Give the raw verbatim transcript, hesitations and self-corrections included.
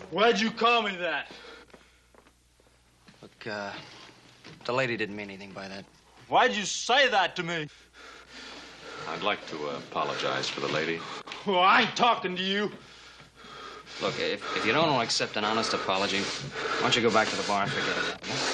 Why'd you call me that? Look, uh, the lady didn't mean anything by that. Why'd you say that to me? I'd like to uh, apologize for the lady. Well, I ain't talking to you. Look, if, if you don't want to accept an honest apology, why don't you go back to the bar and forget it?